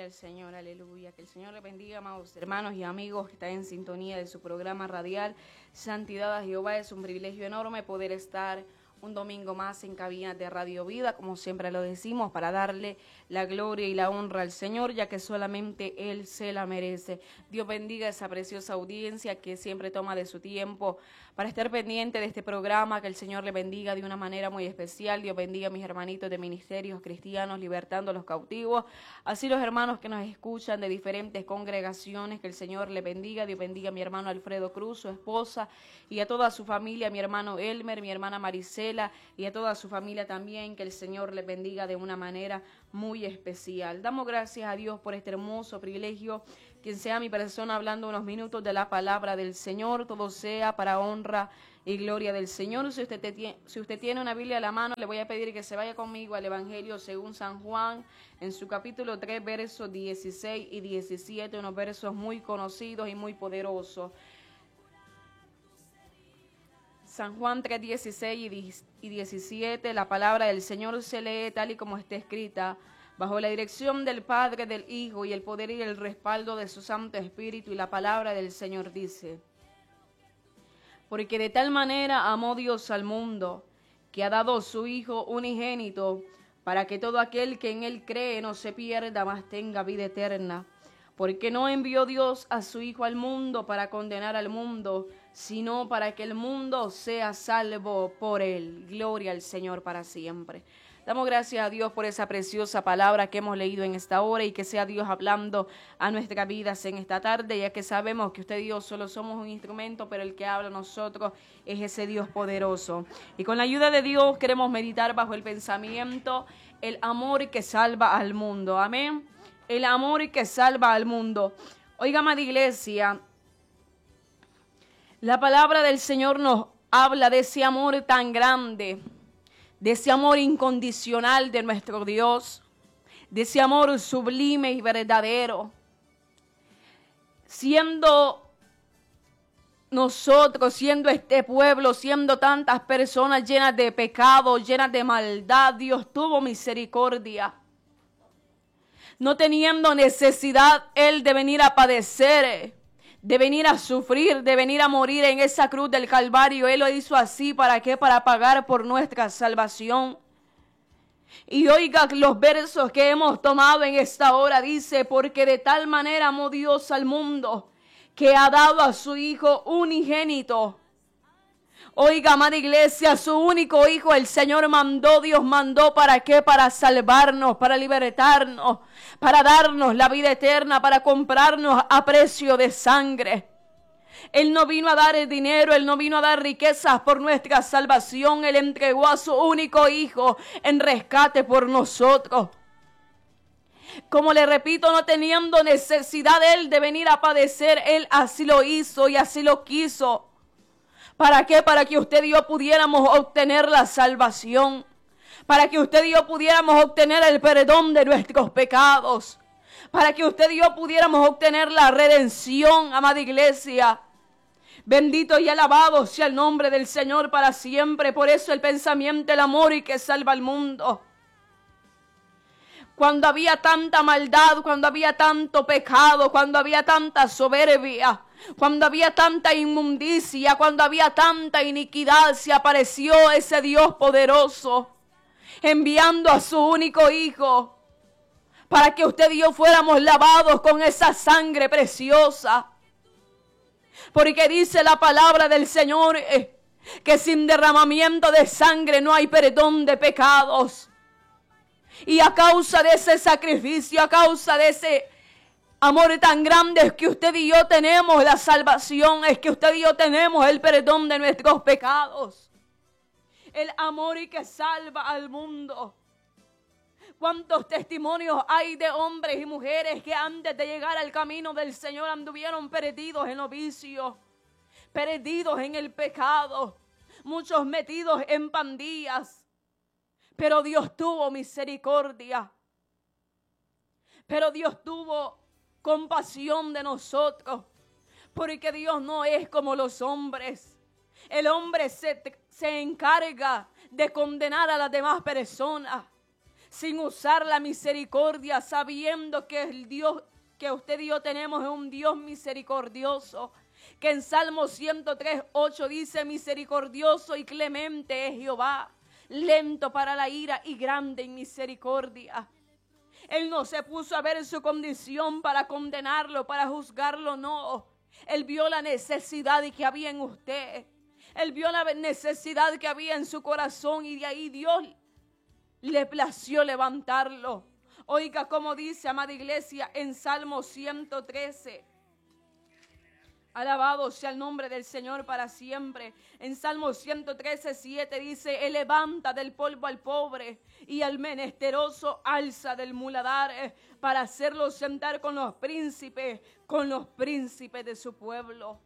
al Señor, aleluya. Que el Señor le bendiga, amados hermanos y amigos que están en sintonía de su programa radial Santidad a Jehová. Es un privilegio enorme poder estar un domingo más en cabina de Radio Vida, como siempre lo decimos, para darle la gloria y la honra al Señor, ya que solamente Él se la merece. Dios bendiga a esa preciosa audiencia que siempre toma de su tiempo para estar pendiente de este programa. Que el Señor le bendiga de una manera muy especial. Dios bendiga a mis hermanitos de Ministerios Cristianos Libertando a los Cautivos, así los hermanos que nos escuchan de diferentes congregaciones. Que el Señor le bendiga. Dios bendiga a mi hermano Alfredo Cruz, su esposa, y a toda su familia, a mi hermano Elmer, mi hermana Maricela, y a toda su familia también. Que el Señor les bendiga de una manera muy especial. Damos gracias a Dios por este hermoso privilegio. Quien sea mi persona hablando unos minutos de la palabra del Señor, todo sea para honra y gloria del Señor. Si usted tiene una Biblia a la mano, le voy a pedir que se vaya conmigo al Evangelio según San Juan, en su capítulo 3, versos 16 y 17, unos versos muy conocidos y muy poderosos. San Juan 3, 16 y 17, la palabra del Señor se lee tal y como está escrita, bajo la dirección del Padre, del Hijo y el poder y el respaldo de su Santo Espíritu. Y la palabra del Señor dice: porque de tal manera amó Dios al mundo, que ha dado su Hijo unigénito, para que todo aquel que en Él cree no se pierda, mas tenga vida eterna. Porque no envió Dios a su Hijo al mundo para condenar al mundo, sino para que el mundo sea salvo por Él. Gloria al Señor para siempre. Damos gracias a Dios por esa preciosa palabra que hemos leído en esta hora, y que sea Dios hablando a nuestras vidas en esta tarde, ya que sabemos que usted y yo solo somos un instrumento, pero el que habla a nosotros es ese Dios poderoso. Y con la ayuda de Dios queremos meditar bajo el pensamiento: el amor que salva al mundo. Amén. El amor que salva al mundo. Oiga, amada iglesia, la palabra del Señor nos habla de ese amor tan grande, de ese amor incondicional de nuestro Dios, de ese amor sublime y verdadero. Siendo nosotros, siendo este pueblo, siendo tantas personas llenas de pecado, llenas de maldad, Dios tuvo misericordia. No teniendo necesidad Él de venir a padecer, de venir a sufrir, de venir a morir en esa cruz del Calvario. Él lo hizo así, ¿para qué? Para pagar por nuestra salvación. Y oiga los versos que hemos tomado en esta hora. Dice: porque de tal manera amó Dios al mundo, que ha dado a su Hijo unigénito. Oiga, amada iglesia, su único Hijo el Señor mandó, Dios mandó, ¿para qué? Para salvarnos, para libertarnos, para darnos la vida eterna, para comprarnos a precio de sangre. Él no vino a dar el dinero, Él no vino a dar riquezas por nuestra salvación. Él entregó a su único Hijo en rescate por nosotros. Como le repito, no teniendo necesidad Él de venir a padecer, Él así lo hizo y así lo quiso. ¿Para qué? Para que usted y yo pudiéramos obtener la salvación. Para que usted y yo pudiéramos obtener el perdón de nuestros pecados. Para que usted y yo pudiéramos obtener la redención, amada iglesia. Bendito y alabado sea el nombre del Señor para siempre. Por eso el pensamiento, el amor y que salva al mundo. Cuando había tanta maldad, cuando había tanto pecado, cuando había tanta soberbia, cuando había tanta inmundicia, cuando había tanta iniquidad, se apareció ese Dios poderoso, enviando a su único Hijo, para que usted y yo fuéramos lavados con esa sangre preciosa. Porque dice la palabra del Señor que sin derramamiento de sangre no hay perdón de pecados. Y a causa de ese sacrificio, a causa de ese amor tan grande, es que usted y yo tenemos la salvación, es que usted y yo tenemos el perdón de nuestros pecados. El amor y que salva al mundo. ¿Cuántos testimonios hay de hombres y mujeres que antes de llegar al camino del Señor anduvieron perdidos en los vicios, perdidos en el pecado, muchos metidos en pandillas? Pero Dios tuvo misericordia. Pero Dios tuvo compasión de nosotros. Porque Dios no es como los hombres. El hombre se encarga de condenar a las demás personas. sin usar la misericordia, sabiendo que el Dios que usted y yo tenemos es un Dios misericordioso. Que en Salmo 103:8 dice: misericordioso y clemente es Jehová, lento para la ira y grande en misericordia. Él no se puso a ver su condición para condenarlo, para juzgarlo, no. Él vio la necesidad que había en usted. Él vio la necesidad que había en su corazón y de ahí Dios le plació levantarlo. Oiga como dice, amada iglesia, en Salmo 113. Alabado sea el nombre del Señor para siempre. En Salmo 113:7 dice: Él levanta del polvo al pobre y al menesteroso alza del muladar para hacerlo sentar con los príncipes de su pueblo.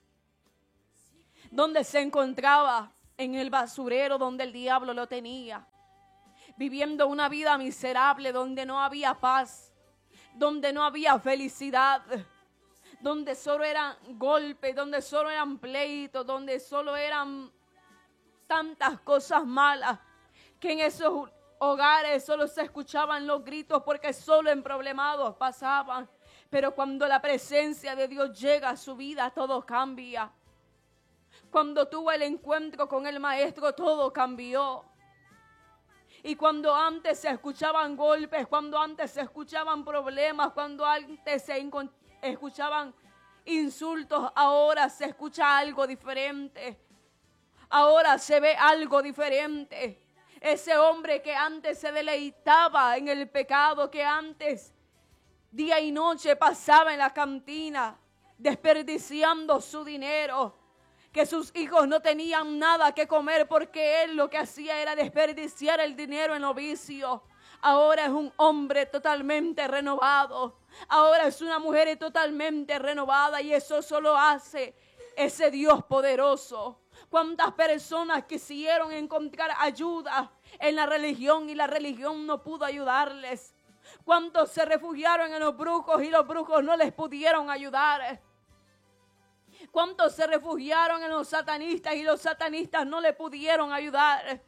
Donde se encontraba, en el basurero donde el diablo lo tenía, viviendo una vida miserable donde no había paz, donde no había felicidad, donde solo eran golpes, donde solo eran pleitos, donde solo eran tantas cosas malas, que en esos hogares solo se escuchaban los gritos porque solo en problemados pasaban. Pero cuando la presencia de Dios llega a su vida, todo cambia. Cuando tuvo el encuentro con el Maestro, todo cambió. Y cuando antes se escuchaban golpes, cuando antes se escuchaban problemas, cuando antes se escuchaban insultos, ahora se escucha algo diferente. Ahora se ve algo diferente. Ese hombre que antes se deleitaba en el pecado, que antes día y noche pasaba en la cantina desperdiciando su dinero, que sus hijos no tenían nada que comer porque él lo que hacía era desperdiciar el dinero en los vicios. Ahora es un hombre totalmente renovado. Ahora es una mujer totalmente renovada, y eso solo hace ese Dios poderoso. ¿Cuántas personas quisieron encontrar ayuda en la religión y la religión no pudo ayudarles? ¿Cuántos se refugiaron en los brujos y los brujos no les pudieron ayudar? ¿Cuántos se refugiaron en los satanistas y los satanistas no le pudieron ayudar?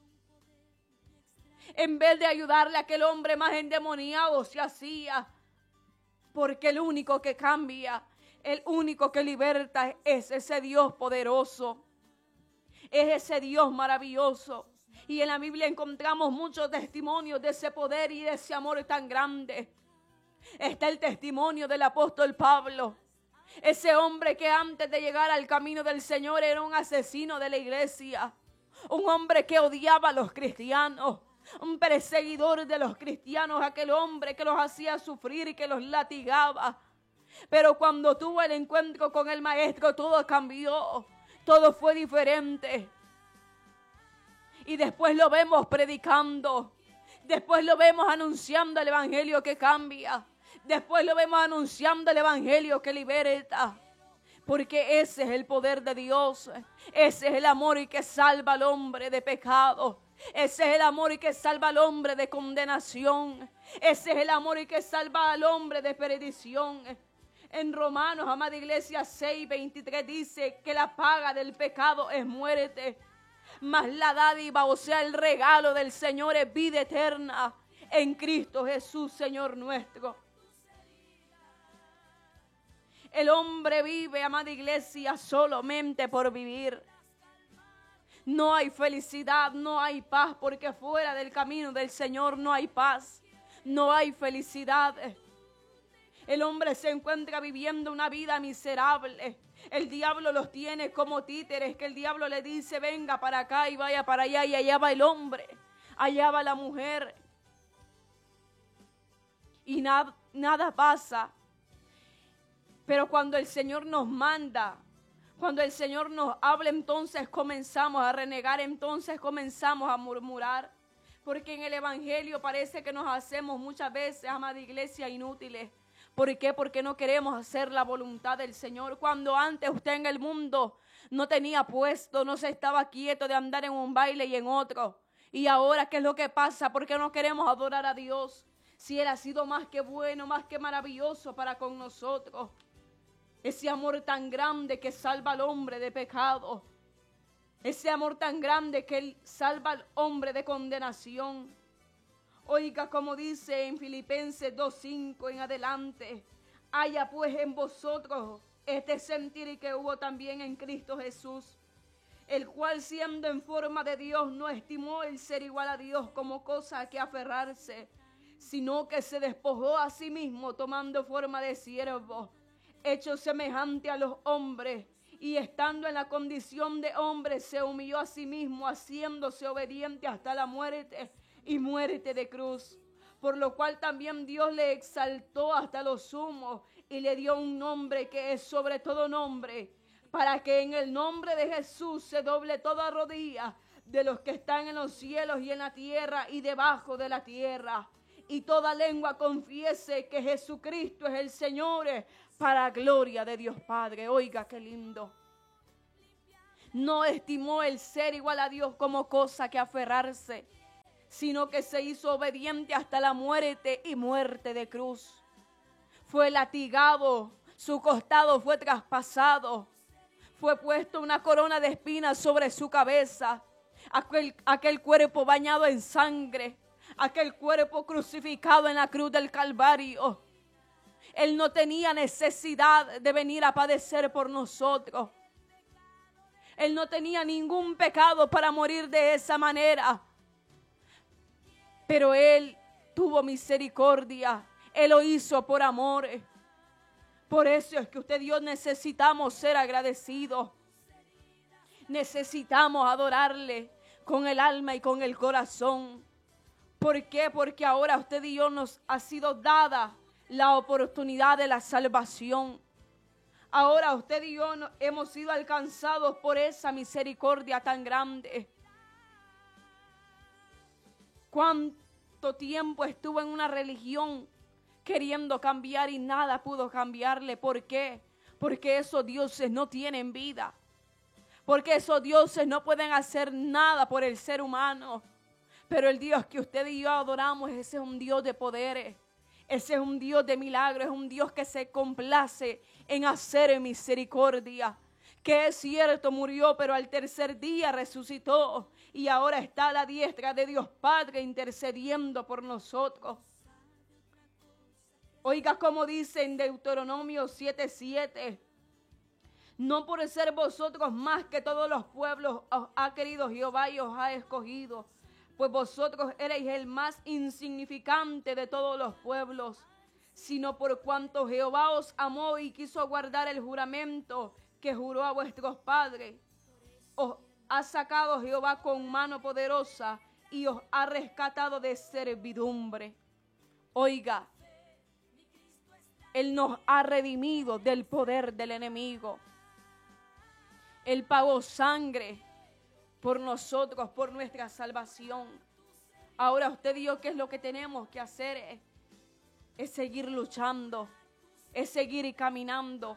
En vez de ayudarle a aquel hombre más endemoniado se hacía. Porque el único que cambia, el único que liberta es ese Dios poderoso. Es ese Dios maravilloso. Y en la Biblia encontramos muchos testimonios de ese poder y de ese amor tan grande. Está el testimonio del apóstol Pablo. Ese hombre que antes de llegar al camino del Señor era un asesino de la iglesia. Un hombre que odiaba a los cristianos. Un perseguidor de los cristianos. Aquel hombre que los hacía sufrir y que los latigaba. Pero cuando tuvo el encuentro con el Maestro, todo cambió. Todo fue diferente. Y después lo vemos predicando. Después lo vemos anunciando el evangelio que cambia. Después lo vemos anunciando el evangelio que liberta. Porque ese es el poder de Dios. Ese es el amor y que salva al hombre de pecado. Ese es el amor y que salva al hombre de condenación. Ese es el amor y que salva al hombre de perdición. En Romanos, amada iglesia, 6:23 dice que la paga del pecado es muerte. Mas la dádiva, o sea, el regalo del Señor es vida eterna en Cristo Jesús, Señor nuestro. El hombre vive, amada iglesia, solamente por vivir. No hay felicidad, no hay paz, porque fuera del camino del Señor no hay paz, no hay felicidad. El hombre se encuentra viviendo una vida miserable. El diablo los tiene como títeres, que el diablo le dice: venga para acá y vaya para allá, y allá va el hombre, allá va la mujer. Y nada pasa. Pero cuando el Señor nos manda, cuando el Señor nos habla, entonces comenzamos a renegar, entonces comenzamos a murmurar. Porque en el evangelio parece que nos hacemos muchas veces, amada iglesia, inútiles. ¿Por qué? Porque no queremos hacer la voluntad del Señor. Cuando antes usted en el mundo no tenía puesto, no se estaba quieto de andar en un baile y en otro. Y ahora, ¿qué es lo que pasa? ¿Por qué no queremos adorar a Dios? Si Él ha sido más que bueno, más que maravilloso para con nosotros. Ese amor tan grande que salva al hombre de pecado. Ese amor tan grande que Él salva al hombre de condenación. Oiga como dice en Filipenses 2:5 en adelante. Haya pues en vosotros este sentir que hubo también en Cristo Jesús, el cual siendo en forma de Dios no estimó el ser igual a Dios como cosa a que aferrarse, sino que se despojó a sí mismo tomando forma de siervo, hecho semejante a los hombres, y estando en la condición de hombre se humilló a sí mismo, haciéndose obediente hasta la muerte y muerte de cruz. Por lo cual también Dios le exaltó hasta lo sumo y le dio un nombre que es sobre todo nombre, para que en el nombre de Jesús se doble toda rodilla de los que están en los cielos y en la tierra y debajo de la tierra, y toda lengua confiese que Jesucristo es el Señor, para gloria de Dios Padre. Oiga qué lindo. No estimó el ser igual a Dios como cosa que aferrarse, sino que se hizo obediente hasta la muerte y muerte de cruz. Fue latigado, su costado fue traspasado, fue puesto una corona de espinas sobre su cabeza, aquel cuerpo bañado en sangre, aquel cuerpo crucificado en la cruz del Calvario. Él no tenía necesidad de venir a padecer por nosotros. Él no tenía ningún pecado para morir de esa manera. Pero Él tuvo misericordia. Él lo hizo por amor. Por eso es que usted y yo necesitamos ser agradecidos. Necesitamos adorarle con el alma y con el corazón. ¿Por qué? Porque ahora usted y yo nos ha sido dada la oportunidad de la salvación. Ahora usted y yo hemos sido alcanzados por esa misericordia tan grande. ¿Cuánto tiempo estuvo en una religión queriendo cambiar y nada pudo cambiarle? ¿Por qué? Porque esos dioses no tienen vida. Porque esos dioses no pueden hacer nada por el ser humano. Pero el Dios que usted y yo adoramos, ese es un Dios de poderes. Ese es un Dios de milagros, es un Dios que se complace en hacer misericordia. Que es cierto, murió, pero al tercer día resucitó. Y ahora está a la diestra de Dios Padre intercediendo por nosotros. Oiga como dice en Deuteronomio 7:7. No por ser vosotros más que todos los pueblos os ha querido Jehová y os ha escogido, pues vosotros erais el más insignificante de todos los pueblos, sino por cuanto Jehová os amó y quiso guardar el juramento que juró a vuestros padres. Os ha sacado Jehová con mano poderosa y os ha rescatado de servidumbre. Oiga, Él nos ha redimido del poder del enemigo. Él pagó sangre por nosotros, por nuestra salvación. Ahora usted y yo, ¿qué es lo que tenemos que hacer? Es seguir luchando, es seguir caminando.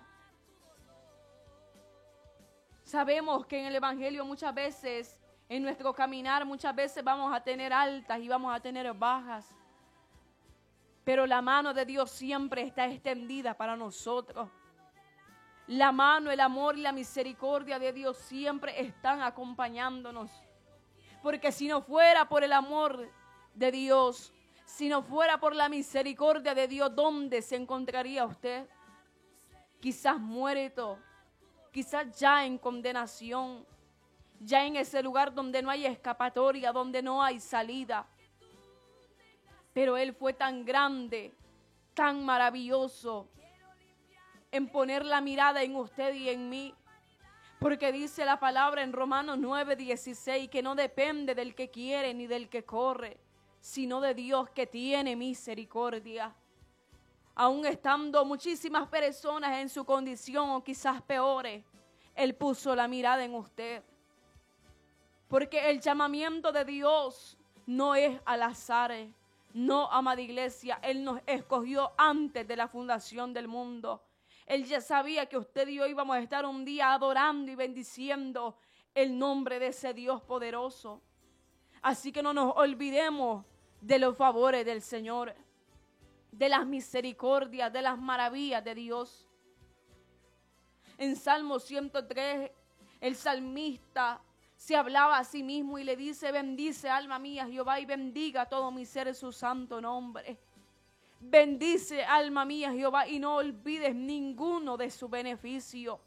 Sabemos que en el Evangelio muchas veces, en nuestro caminar, muchas veces vamos a tener altas y vamos a tener bajas. Pero la mano de Dios siempre está extendida para nosotros. La mano, el amor y la misericordia de Dios siempre están acompañándonos. Porque si no fuera por el amor de Dios, si no fuera por la misericordia de Dios, ¿dónde se encontraría usted? Quizás muerto, quizás ya en condenación, ya en ese lugar donde no hay escapatoria, donde no hay salida. Pero Él fue tan grande, tan maravilloso, en poner la mirada en usted y en mí. Porque dice la palabra en Romanos 9:16 que no depende del que quiere ni del que corre, sino de Dios que tiene misericordia. Aún estando muchísimas personas en su condición o quizás peores, Él puso la mirada en usted. Porque el llamamiento de Dios no es al azar. No, amada iglesia, Él nos escogió antes de la fundación del mundo. Él ya sabía que usted y yo íbamos a estar un día adorando y bendiciendo el nombre de ese Dios poderoso. Así que no nos olvidemos de los favores del Señor, de las misericordias, de las maravillas de Dios. En Salmo 103, el salmista Se hablaba a sí mismo y le dice: bendice alma mía Jehová y bendiga todo mi ser su santo nombre. Bendice alma mía Jehová y no olvides ninguno de su beneficio.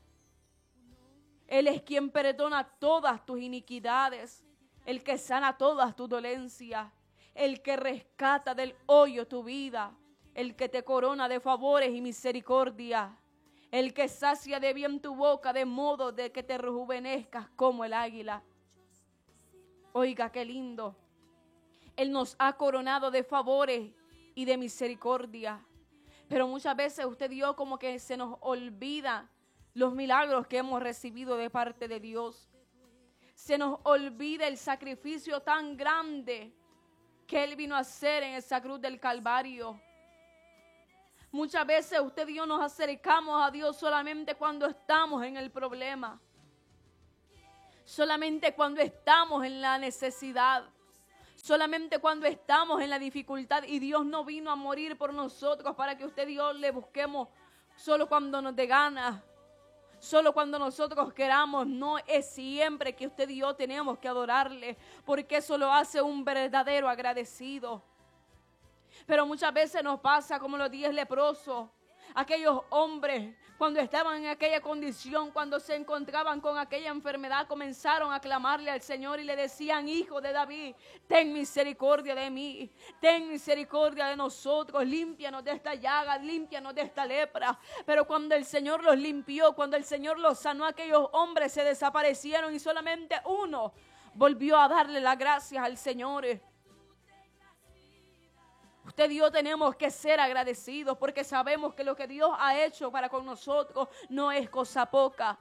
Él es quien perdona todas tus iniquidades, el que sana todas tus dolencias, el que rescata del hoyo tu vida, el que te corona de favores y misericordia, el que sacia de bien tu boca de modo de que te rejuvenezcas como el águila. Oiga, qué lindo. Él nos ha coronado de favores y de misericordia. Pero muchas veces usted y yo como que se nos olvida los milagros que hemos recibido de parte de Dios. Se nos olvida el sacrificio tan grande que Él vino a hacer en esa cruz del Calvario. Muchas veces usted y yo nos acercamos a Dios solamente cuando estamos en el problema. Solamente cuando estamos en la necesidad. Solamente cuando estamos en la dificultad. Y Dios no vino a morir por nosotros para que usted y yo le busquemos solo cuando nos dé gana. Solo cuando nosotros queramos. No es siempre que usted y yo tenemos que adorarle, porque eso lo hace un verdadero agradecido. Pero muchas veces nos pasa como los 10 leprosos. Aquellos hombres, cuando estaban en aquella condición, cuando se encontraban con aquella enfermedad, comenzaron a clamarle al Señor y le decían: Hijo de David, ten misericordia de mí, ten misericordia de nosotros, límpianos de esta llaga, límpianos de esta lepra. Pero cuando el Señor los limpió, cuando el Señor los sanó, aquellos hombres se desaparecieron y solamente uno volvió a darle las gracias al Señor. Usted y yo tenemos que ser agradecidos porque sabemos que lo que Dios ha hecho para con nosotros no es cosa poca.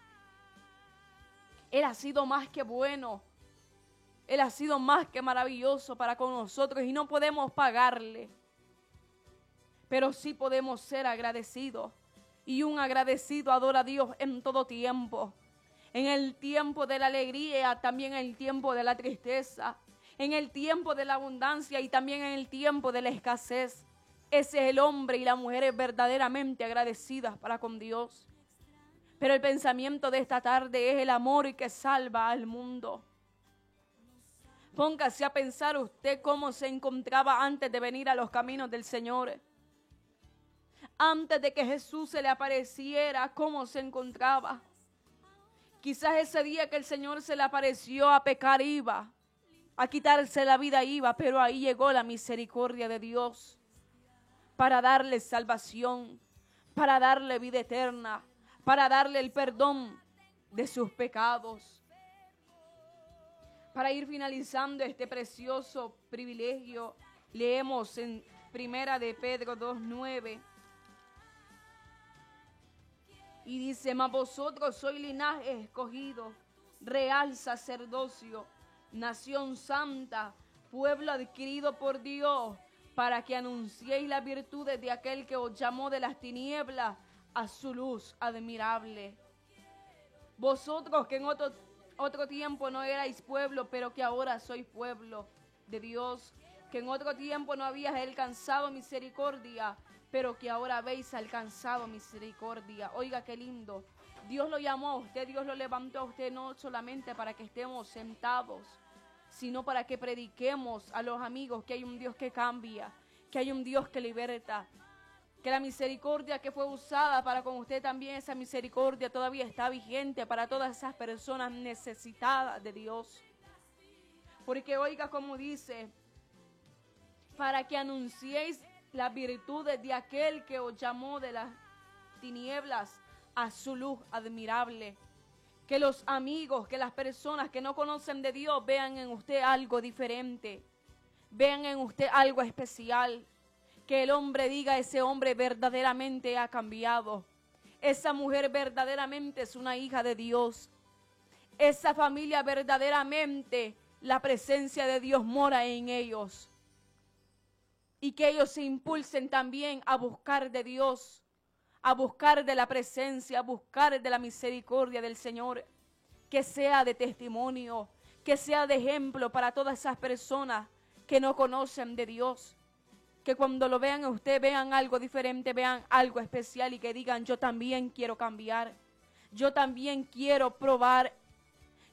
Él ha sido más que bueno. Él ha sido más que maravilloso para con nosotros y no podemos pagarle. Pero sí podemos ser agradecidos. Y un agradecido adora a Dios en todo tiempo. En el tiempo de la alegría, también en el tiempo de la tristeza. En el tiempo de la abundancia y también en el tiempo de la escasez. Ese es el hombre y la mujer verdaderamente agradecidas para con Dios. Pero el pensamiento de esta tarde es el amor que salva al mundo. Póngase a pensar usted cómo se encontraba antes de venir a los caminos del Señor. Antes de que Jesús se le apareciera, cómo se encontraba. Quizás ese día que el Señor se le apareció, a pecar iba. A quitarse la vida iba, pero ahí llegó la misericordia de Dios para darle salvación, para darle vida eterna, para darle el perdón de sus pecados. Para ir finalizando este precioso privilegio, leemos en Primera de Pedro 2:9 y dice: mas vosotros sois linaje escogido, real sacerdocio, nación santa, pueblo adquirido por Dios, para que anunciéis las virtudes de aquel que os llamó de las tinieblas a su luz admirable. Vosotros que en otro tiempo no erais pueblo, pero que ahora sois pueblo de Dios, que en otro tiempo no habías alcanzado misericordia, pero que ahora habéis alcanzado misericordia. Oiga qué lindo. Dios lo llamó a usted, Dios lo levantó a usted no solamente para que estemos sentados, sino para que prediquemos a los amigos que hay un Dios que cambia, que hay un Dios que liberta, que la misericordia que fue usada para con usted también, esa misericordia todavía está vigente para todas esas personas necesitadas de Dios. Porque oiga como dice: para que anunciéis las virtudes de aquel que os llamó de las tinieblas a su luz admirable. Que los amigos, que las personas que no conocen de Dios vean en usted algo diferente, vean en usted algo especial. Que el hombre diga: ese hombre verdaderamente ha cambiado, esa mujer verdaderamente es una hija de Dios, esa familia verdaderamente la presencia de Dios mora en ellos. Y que ellos se impulsen también a buscar de Dios, a buscar de la presencia, a buscar de la misericordia del Señor. Que sea de testimonio, que sea de ejemplo para todas esas personas que no conocen de Dios. Que cuando lo vean a usted, vean algo diferente, vean algo especial y que digan: yo también quiero cambiar. Yo también quiero probar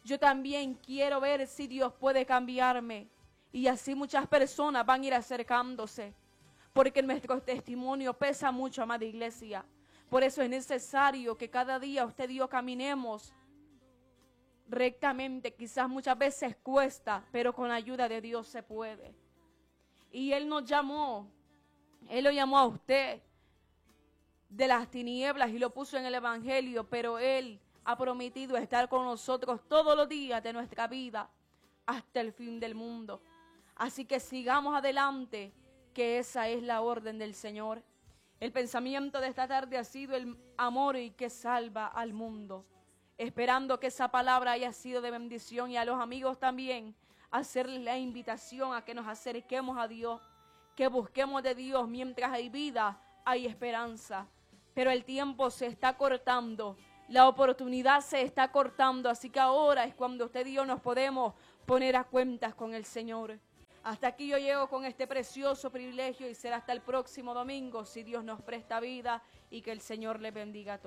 yo también quiero ver si Dios puede cambiarme. Y así muchas personas van a ir acercándose, porque nuestro testimonio pesa mucho, amada iglesia. Por eso es necesario que cada día usted y yo caminemos rectamente. Quizás muchas veces cuesta, pero con la ayuda de Dios se puede. Y Él nos llamó, Él lo llamó a usted de las tinieblas y lo puso en el Evangelio, pero Él ha prometido estar con nosotros todos los días de nuestra vida hasta el fin del mundo. Así que sigamos adelante, que esa es la orden del Señor. El pensamiento de esta tarde ha sido el amor y que salva al mundo. Esperando que esa palabra haya sido de bendición, y a los amigos también hacerles la invitación a que nos acerquemos a Dios, que busquemos de Dios. Mientras hay vida, hay esperanza. Pero el tiempo se está cortando, la oportunidad se está cortando, así que ahora es cuando usted y yo nos podemos poner a cuentas con el Señor. Hasta aquí yo llego con este precioso privilegio y será hasta el próximo domingo, si Dios nos presta vida, y que el Señor le bendiga a todos.